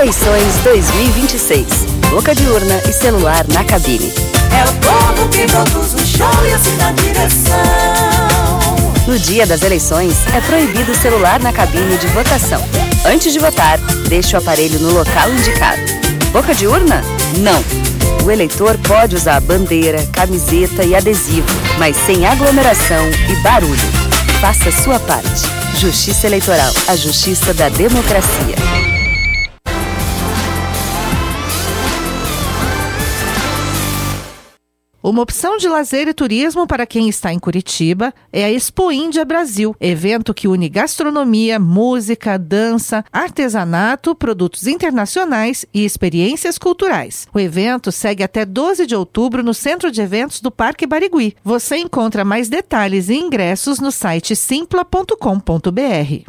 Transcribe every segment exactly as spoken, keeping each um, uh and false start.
Eleições dois mil e vinte e seis. Boca de urna e celular na cabine. É o povo que produz o show e assim dá direção. No dia das eleições, é proibido o celular na cabine de votação. Antes de votar, deixe o aparelho no local indicado. Boca de urna? Não. O eleitor pode usar bandeira, camiseta e adesivo, mas sem aglomeração e barulho. Faça a sua parte. Justiça Eleitoral, a justiça da democracia. Uma opção de lazer e turismo para quem está em Curitiba é a Expo Índia Brasil, evento que une gastronomia, música, dança, artesanato, produtos internacionais e experiências culturais. O evento segue até doze de outubro no Centro de Eventos do Parque Barigui. Você encontra mais detalhes e ingressos no site simpla ponto com ponto b r.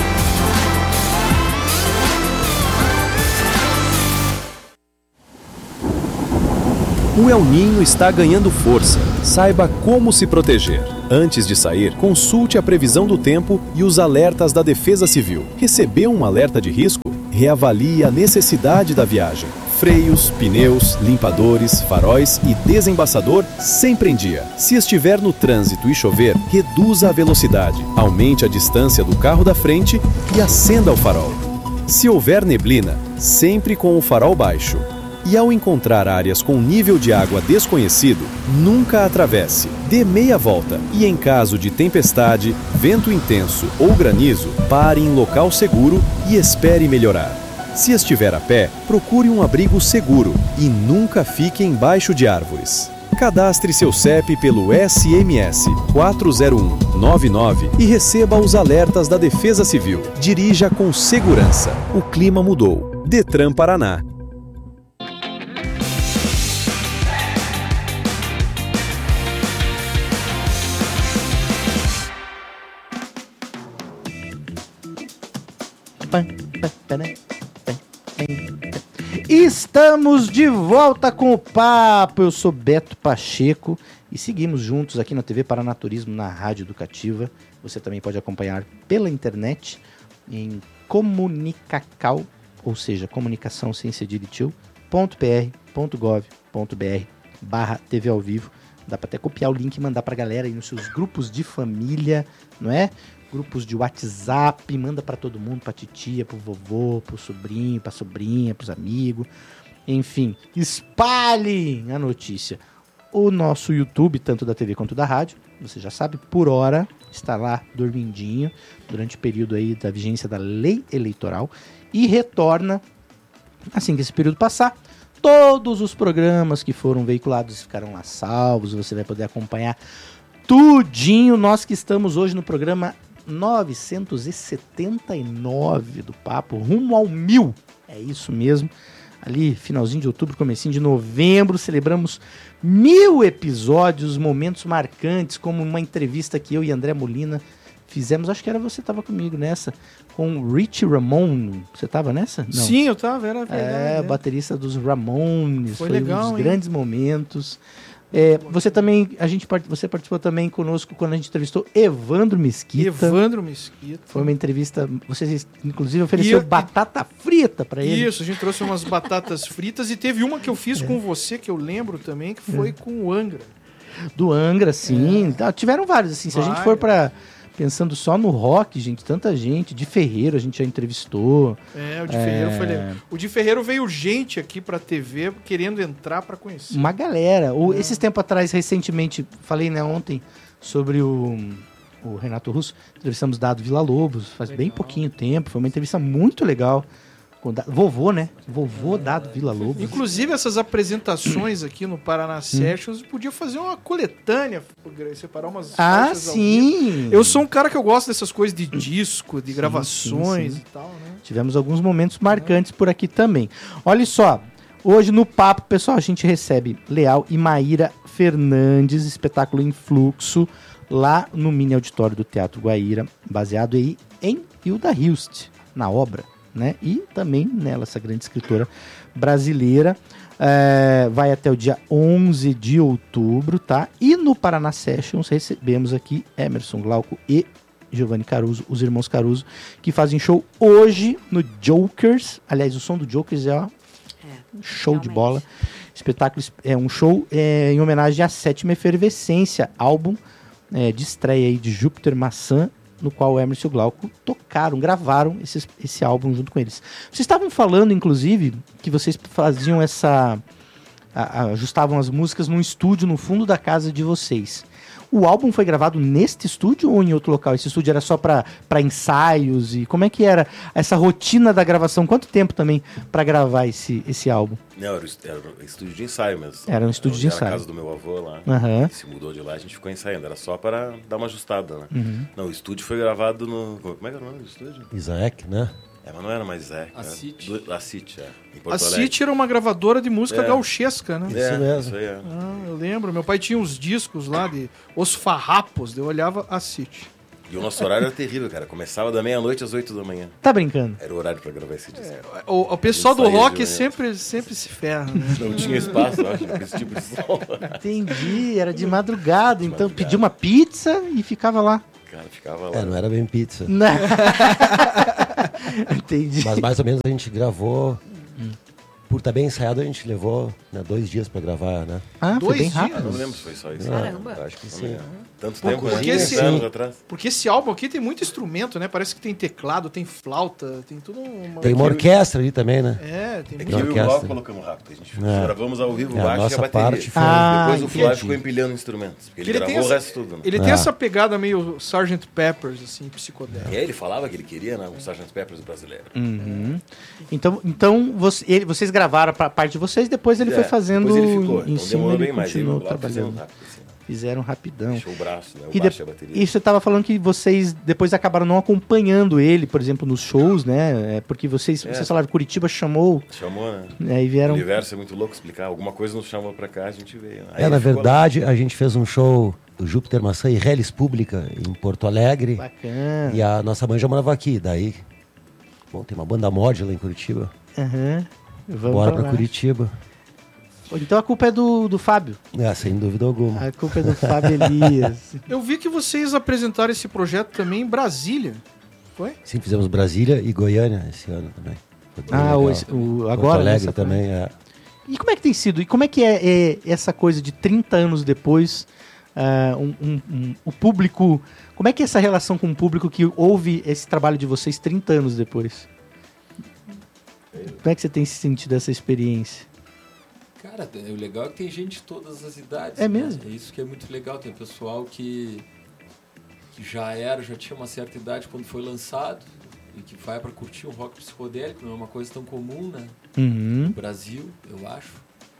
O El Niño está ganhando força. Saiba como se proteger. Antes de sair, consulte a previsão do tempo e os alertas da Defesa Civil. Recebeu um alerta de risco? Reavalie a necessidade da viagem. Freios, pneus, limpadores, faróis e desembaçador sempre em dia. Se estiver no trânsito e chover, reduza a velocidade, aumente a distância do carro da frente e acenda o farol. Se houver neblina, sempre com o farol baixo. E ao encontrar áreas com nível de água desconhecido, nunca atravesse. Dê meia volta e, em caso de tempestade, vento intenso ou granizo, pare em local seguro e espere melhorar. Se estiver a pé, procure um abrigo seguro e nunca fique embaixo de árvores. Cadastre seu C E P pelo S M S quatro zero um nove nove e receba os alertas da Defesa Civil. Dirija com segurança. O clima mudou. Detran Paraná. Estamos de volta com o papo. Eu sou Beto Pacheco e seguimos juntos aqui na T V Paranaturismo, na Rádio Educativa. Você também pode acompanhar pela internet em comunicacal, ou seja, comunicação sem cedilha e tio, ponto p r ponto gov ponto b r barra T V ao vivo. Dá para até copiar o link e mandar pra galera aí nos seus grupos de família, não é? Grupos de WhatsApp, manda para todo mundo, pra titia, pro vovô, pro sobrinho, pra sobrinha, pros amigos. Enfim, espalhe a notícia. O nosso YouTube, tanto da T V quanto da rádio, você já sabe, por hora, está lá dormindinho, durante o período aí da vigência da lei eleitoral, e retorna, assim que esse período passar, todos os programas que foram veiculados ficaram lá salvos, você vai poder acompanhar tudinho. Nós que estamos hoje no programa novecentos e setenta e nove do Papo, rumo ao mil, é isso mesmo, ali finalzinho de outubro, comecinho de novembro, celebramos mil episódios, momentos marcantes, como uma entrevista que eu e André Molina fizemos, acho que era você estava comigo nessa, com o Rich Ramone, você estava nessa? Não. Sim, eu estava, era verdade. É, é. baterista dos Ramones, foi, foi legal, um dos hein? grandes momentos. É, você também, a gente, você participou também conosco quando a gente entrevistou Evandro Mesquita. Evandro Mesquita. Foi uma entrevista, você inclusive ofereceu eu, batata frita para ele. Isso, a gente trouxe umas batatas fritas e teve uma que eu fiz é. com você, que eu lembro também, que foi é. com o Angra. Do Angra, sim. É. Tiveram vários, assim, se vários. a gente for para pensando só no rock, gente, tanta gente. De Ferreiro a gente já entrevistou. É, o de é... Ferreiro foi legal. O de Ferreiro veio gente aqui pra T V querendo entrar pra conhecer. Uma galera. O, é. Esses tempos atrás, recentemente, falei, né, ontem, sobre o, o Renato Russo. Entrevistamos Dado Villa-Lobos, faz legal. bem pouquinho tempo. Foi uma entrevista muito legal. Com da... Vovô, né? Vovô é. Dado Villa-Lobos. Inclusive, essas apresentações aqui no Paraná Sessions, hum. podia fazer uma coletânea, separar umas Ah, sim! Eu sou um cara que eu gosto dessas coisas de disco, de sim, gravações sim, sim. e tal, né? Tivemos alguns momentos marcantes é. por aqui também. Olha só, hoje no Papo, pessoal, a gente recebe Leal e Maíra Fernandes, espetáculo em fluxo, lá no mini auditório do Teatro Guaíra, baseado aí em Hilda Hilst, na obra. Né? E também nela, essa grande escritora brasileira. É, vai até o dia onze de outubro, tá? E no Paraná Sessions recebemos aqui Emerson Glauco e Giovanni Caruso, os irmãos Caruso, que fazem show hoje no Jokers. Aliás, o som do Jokers é, ó, É, show realmente. de bola. Espetáculo, é um show é, em homenagem à Sétima Efervescência, álbum é, de estreia aí de Júpiter Maçã, no qual o Emerson e o Glauco tocaram, gravaram esse, esse álbum junto com eles. Vocês estavam falando, inclusive, que vocês faziam essa... A, a, ajustavam as músicas num estúdio no fundo da casa de vocês. O álbum foi gravado neste estúdio ou em outro local? Esse estúdio era só para ensaios? E como é que era essa rotina da gravação? Quanto tempo também para gravar esse, esse álbum? Não, era, era um estúdio de ensaio mesmo. Era um estúdio Eu, de era ensaio. a casa do meu avô lá. Aham. Se mudou de lá, a gente ficou ensaiando. Era só para dar uma ajustada, né? Uhum. Não, o estúdio foi gravado no... Como é que era o nome do estúdio? Isaac, né? É, mas não era mais Zé. A era City. do- A City, é. Em Porto A Alegre. City era uma gravadora de música É. gauchesca, né? É, Isso mesmo. Isso aí, é. Ah, eu lembro. Meu pai tinha uns discos lá de Os Farrapos. Eu olhava a City. E o nosso horário era terrível, cara. Começava da meia-noite às oito da manhã. Tá brincando? Era o horário pra gravar esse disco. O, o pessoal do Saía de rock manhã. sempre, sempre se ferra, né? Não tinha espaço, eu acho, pra esse tipo de som. Entendi, era de madrugada, então madrugada. pediu uma pizza e ficava lá. Cara, ficava lá. É, não era bem pizza. Não. Entendi. Mas mais ou menos a gente gravou. Por estar bem ensaiado, a gente levou né, dois dias pra gravar, né? Ah, foi Dois bem dias? Eu rápido. não lembro se foi só isso. Caramba. Eu acho que Não sim. lembro. Tanto Pô, tempo, né? porque esse- quinze anos atrás. Porque esse álbum aqui tem muito instrumento, né? Parece que tem teclado, tem flauta, tem tudo uma... Tem uma orquestra ali também, né? É, tem É muito... que eu e o orquestra. Glauco colocamos rápido. A gente É. gravamos ao vivo É, a baixo e a nossa bateria. parte foi- Ah, Depois o entendi. Flávio ficou empilhando instrumentos. Porque ele, Ele tem gravou essa- o resto tudo, né? Ele tem É. essa pegada meio sergeant Peppers, assim, psicodélica. E aí ele falava que ele queria, né? Um sargento Peppers brasileiro. Uhum. Então, então você- ele- vocês gravaram a parte de vocês, depois ele É, foi fazendo depois ele ficou. em Então cima, demorou ele bem mais. Ele e continuou o Glauco fizeram trabalhando. rápido, assim, né? Fizeram rapidão. Deixou o braço, né? O E, baixo de- e a bateria. e você estava falando que vocês depois acabaram não acompanhando ele, por exemplo, nos shows, né? É, porque vocês, É. vocês falaram que Curitiba chamou, Chamou, né? né? E O vieram. universo é muito louco explicar. Alguma coisa nos chamou pra cá, a gente veio. Aí É, ele na ficou lá. verdade, a gente fez um show do Júpiter Maçã e Reles Pública em Porto Alegre. Bacana. E a nossa mãe já morava aqui. Daí, bom, tem uma banda mod lá em Curitiba. Aham. Vamos Bora pra pra lá. Curitiba. Então a culpa é do, do Fábio. É, sem dúvida alguma. A culpa é do Fábio Elias. Eu vi que vocês apresentaram esse projeto também em Brasília. Foi? Sim, fizemos Brasília e Goiânia esse ano também. Foi bem Ah, o, legal. esse- o- Porto agora Alegre nessa também, é. E como é que tem sido? E como é que é, é essa coisa de trinta anos depois, ah, um- um- um- o público... Como é que é essa relação com o público que ouve esse trabalho de vocês trinta anos depois? Como é que você tem sentido essa experiência? Cara, o legal é que tem gente de todas as idades. É né? mesmo? É isso que é muito legal. Tem pessoal que, que já era, já tinha uma certa idade quando foi lançado e que vai pra curtir um rock psicodélico, não é uma coisa tão comum, né? Uhum. No Brasil, eu acho.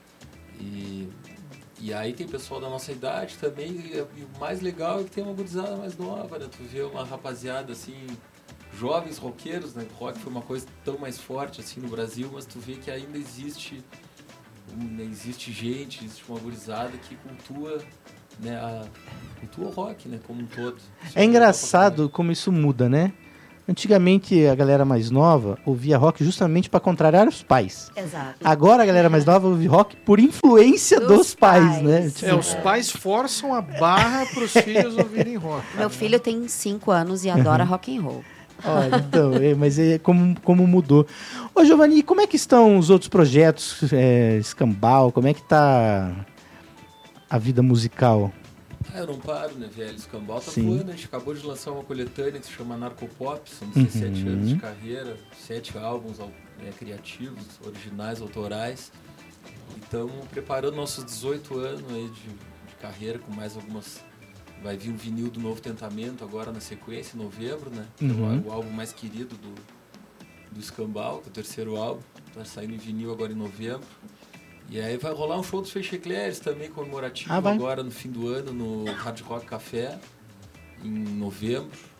E, e aí tem pessoal da nossa idade também. E, e o mais legal é que tem uma gurizada mais nova, né? Tu vê uma rapaziada assim, jovens roqueiros, né? O rock foi uma coisa tão mais forte assim no Brasil, mas tu vê que ainda existe, um, existe gente, existe uma gurizada que cultua, né? A, cultua o rock, né? Como um todo. Isso É engraçado como isso muda, né? Antigamente a galera mais nova ouvia rock justamente para contrariar os pais. Exato. Agora a galera mais nova ouve rock por influência dos, Dos pais, pais. né? Tipo, É, os pais forçam a barra pros filhos ouvirem rock. Meu filho tem cinco anos e adora rock and roll. Olha, então, é, mas é como, como mudou. Ô, Giovanni, como é que estão os outros projetos? É, Escambau, como é que tá a vida musical? Ah, eu não paro, né, velho? Escambau tá Sim. voando. A gente acabou de lançar uma coletânea que se chama Narcopop. São dezessete Uhum. anos de carreira, sete álbuns au- né, criativos, originais, autorais. E estamos preparando nossos dezoito anos aí de, de carreira com mais algumas... Vai vir o vinil do Novo Tentamento agora na sequência, em novembro, né? Que Uhum. é o, o álbum mais querido do, do Escambau, que é o terceiro álbum. Tá saindo em vinil agora em novembro. E aí vai rolar um show dos Fechecleres também, comemorativo, Ah, vai? agora no fim do ano, no Hard Rock Café, em novembro.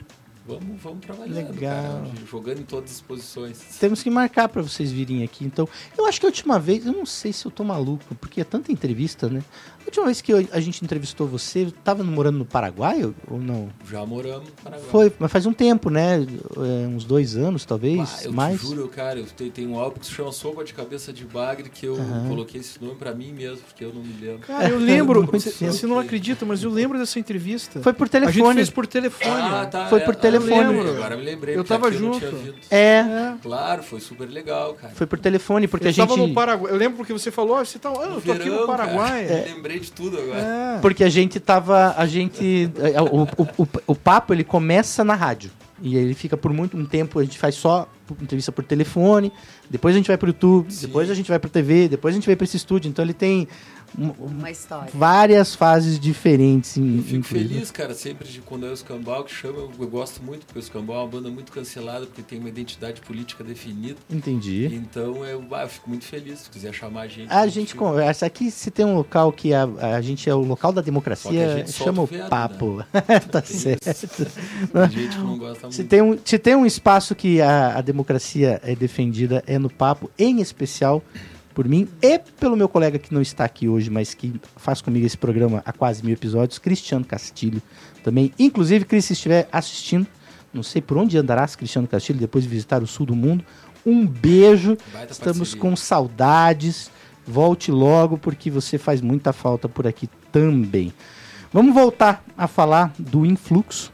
vamos, vamos trabalhando, Legal. cara, jogando em todas as posições. Temos que marcar para vocês virem aqui. Então, eu acho que a última vez, eu não sei se eu tô maluco, porque é tanta entrevista, né? A última vez que eu- a gente entrevistou você, tava morando no Paraguai ou- ou não? Já moramos no Paraguai. Foi, mas faz um tempo, né? É, uns dois anos, talvez, Ah, eu mais. te juro, cara, eu tenho, tenho um álbum que se chama Sopa de Cabeça de Bagre, que eu Aham. coloquei esse nome pra mim mesmo, porque eu não me lembro. Cara, eu lembro, Muito você tempo. você não acredita, mas eu lembro dessa entrevista. Foi por A gente telefone. fez por telefone. Ah, tá. Foi é, por ah, telefone. eu lembro, agora me lembrei. Eu porque tava aqui eu não tinha junto. vindo. É, Claro, foi super legal, cara. foi por telefone, porque Eu a gente... estava no Paraguai. Eu lembro porque você falou, ah, você tá, ah, eu tô aqui no verão, Paraguai. cara. Lembrei de tudo agora. É. Porque a gente tava. A gente. é, O, o, o, o papo ele começa na rádio. E ele fica por muito um tempo, a gente faz só entrevista por telefone, depois a gente vai pro YouTube, Sim. depois a gente vai pro T V, depois a gente vai pra esse estúdio. Então ele tem um- um- Uma história. várias fases diferentes. Em, Eu fico inclusive. feliz, cara, sempre de quando é o Escambau que chama. Eu, eu gosto muito, porque o Escambau é uma banda muito cancelada, porque tem uma identidade política definida. Entendi. Então eu, ah, eu fico muito feliz se quiser chamar a gente. A gente conversa. Aqui, se tem um local que a, a gente é o local da Só que a democracia, gente solta chama o o veto, papo. tá Tem certo. isso. Tem gente que não gosta Se muito. tem, um, se tem um espaço que a, a democracia é defendida, é no papo, em especial por mim e pelo meu colega que não está aqui hoje, mas que faz comigo esse programa há quase mil episódios, Cristiano Castilho. Também, inclusive, Cris, se estiver assistindo, não sei por onde andarás, Cristiano Castilho, depois de visitar o sul do mundo. Um beijo, Baita estamos parceria. com saudades. Volte logo, porque você faz muita falta por aqui também. Vamos voltar a falar do Influxo.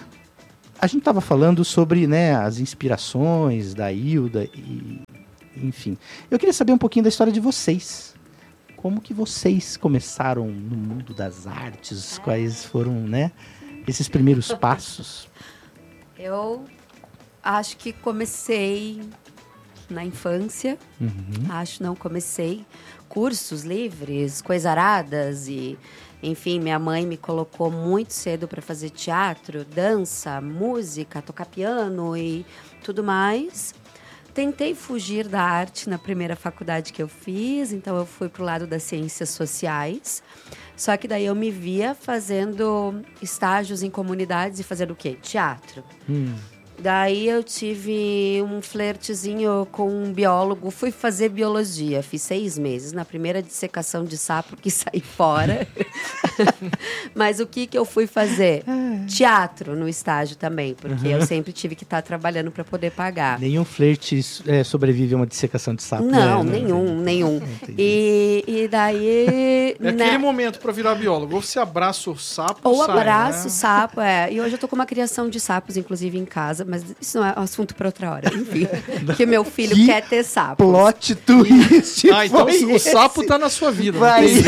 A gente estava falando sobre, né, as inspirações da Hilda e, enfim. Eu queria saber um pouquinho da história de vocês. Como que vocês começaram no mundo das artes? Quais foram, né, esses primeiros passos? Eu acho que comecei na infância. Uhum. Acho, não comecei. Cursos livres, coisaradas e... Enfim, minha mãe me colocou muito cedo para fazer teatro, dança, música, tocar piano e tudo mais. Tentei fugir da arte na primeira faculdade que eu fiz, então eu fui para o lado das ciências sociais. Só que daí eu me via fazendo estágios em comunidades e fazendo o quê? Teatro. Hum. Daí eu tive um flertezinho com um biólogo, fui fazer biologia, fiz seis meses, na primeira dissecação de sapo que saí fora. Mas o que que eu fui fazer? Teatro no estágio também, porque eu sempre tive que estar trabalhando para poder pagar. Nenhum flerte é, sobrevive a uma dissecação de sapo. Não, né? nenhum, nenhum. Entendi. E, e daí... É aquele né, momento pra virar biólogo. Ou você abraça o sapo ou sai, abraço, né? sapo, é. E hoje eu tô com uma criação de sapos, inclusive, em casa, mas isso não é um assunto para outra hora. Enfim, porque meu filho Que quer ter sapos. Plot twist. Ah, então foi o sapo esse? tá na sua vida. Vai. Não tem jeito.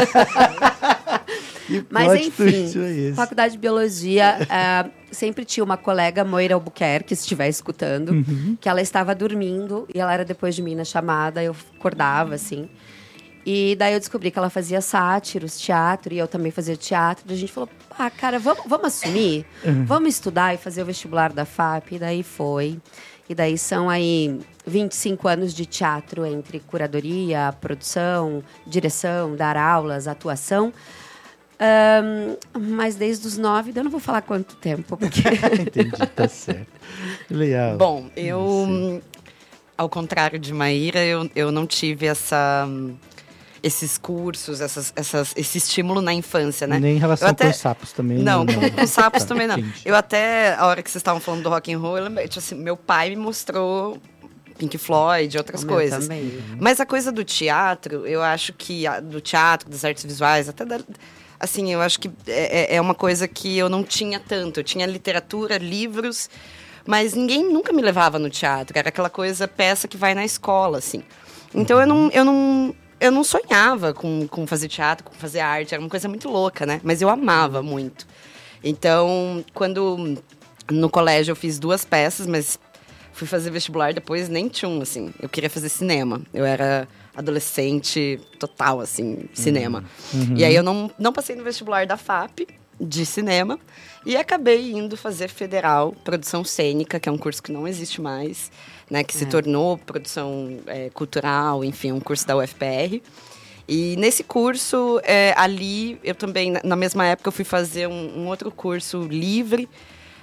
Tá. Que Mas plot twist enfim, foi esse? faculdade de biologia, ah, sempre tinha uma colega, Moira Albuquerque, se estiver escutando, Uhum. que ela estava dormindo e ela era depois de mim na chamada, eu acordava, assim. E daí eu descobri que ela fazia sátiros, teatro, e eu também fazia teatro. E a gente falou, ah, cara, vamos, vamos assumir? Vamos estudar e fazer o vestibular da F A P? E daí foi. E daí são aí vinte e cinco anos de teatro entre curadoria, produção, direção, dar aulas, atuação. Ahn, mas desde os nove, eu não vou falar quanto tempo, porque... Entendi, tá certo. Legal. Bom, eu, ao contrário de Maíra, eu, eu não tive essa, esses cursos, essas, essas, esse estímulo na infância, né? Nem em relação Eu até- com os sapos também. Não, com, com sapos Tá, também não. entendi. Eu até, a hora que vocês estavam falando do rock and roll, eu lembrei, tipo assim, meu pai me mostrou Pink Floyd, outras O meu coisas. também. Mas a coisa do teatro, eu acho que a- do teatro, das artes visuais, até da, assim, eu acho que é, é- é uma coisa que eu não tinha tanto. Eu tinha literatura, livros, mas ninguém nunca me levava no teatro. Era aquela coisa, peça que vai na escola, assim. Então eu não, eu não, eu não sonhava com, com fazer teatro, com fazer arte. Era uma coisa muito louca, né? Mas eu amava muito. Então, quando no colégio eu fiz duas peças, mas fui fazer vestibular depois, nem tinha um, assim. Eu queria fazer cinema. Eu era adolescente total, assim, cinema. Uhum. E aí eu não, não passei no vestibular da F A P, de cinema, e acabei indo fazer federal, produção cênica, que é um curso que não existe mais, né? Que se É. tornou produção é, cultural, enfim, um curso da U F P R. E nesse curso, é, ali, eu também, na- na mesma época, eu fui fazer um, um outro curso livre,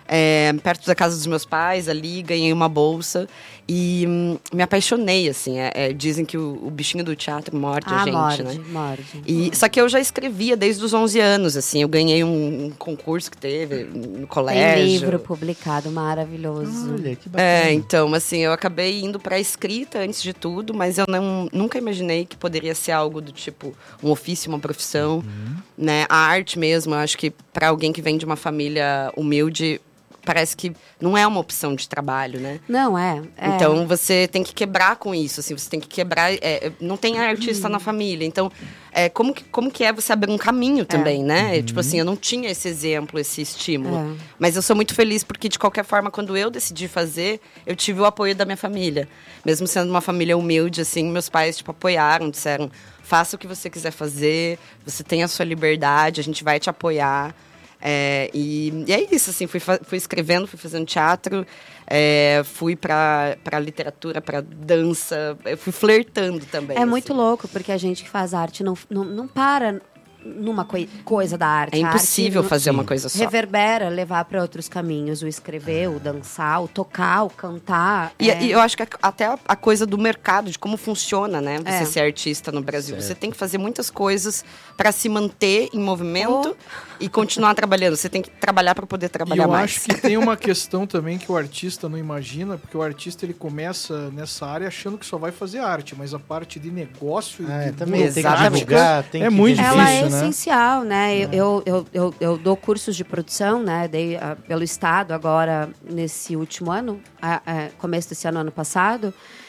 é, perto da casa dos meus pais, ali, ganhei uma bolsa e hum, me apaixonei, assim. É, é, dizem que o, o bichinho do teatro morde ah, a gente, morde, né? morde. E, só que eu já escrevia desde os onze anos, assim. Eu ganhei um, um concurso que teve no colégio. Tem livro publicado maravilhoso. Olha, que bacana. É, então, assim, eu acabei indo pra escrita antes de tudo, mas eu não, nunca imaginei que poderia ser algo do tipo um ofício, uma profissão, Uhum. né? A arte mesmo, eu acho que pra alguém que vem de uma família humilde, parece que não é uma opção de trabalho, né? Não, é. é. Então, você tem que quebrar com isso, assim, você tem que quebrar... é, não tem artista Hum. na família, então, é, como, que, como que é você abrir um caminho também, né? Uhum. Tipo assim, eu não tinha esse exemplo, esse estímulo. É. Mas eu sou muito feliz porque, de qualquer forma, quando eu decidi fazer, eu tive o apoio da minha família. Mesmo sendo uma família humilde, assim, meus pais, tipo, apoiaram, disseram, faça o que você quiser fazer, você tem a sua liberdade, a gente vai te apoiar. É, e, e é isso, assim, fui, fui escrevendo, fui fazendo teatro, é, fui pra, pra literatura, pra dança, eu fui flertando também. É muito assim. louco, porque a gente que faz arte não, não, não para numa coi- coisa da arte. É A impossível arte fazer uma coisa só. reverbera, levar para outros caminhos, o escrever, o dançar, o tocar, o cantar. E, é... e eu acho que até a, a coisa do mercado, de como funciona, né? Você É. ser artista no Brasil. Certo. Você tem que fazer muitas coisas para se manter em movimento e continuar trabalhando. Você tem que trabalhar para poder E trabalhar eu mais. acho que tem uma questão também que o artista não imagina, porque o artista ele começa nessa área achando que só vai fazer arte, mas a parte de negócio e Ah, é, de também tem que Exatamente. divulgar, tem É que muito vender. Ela é difícil, né? essencial, né? Eu, eu, eu, eu, eu dou cursos de produção, né? Dei ah, pelo Estado agora, nesse último ano, a- a- começo desse ano, ano passado.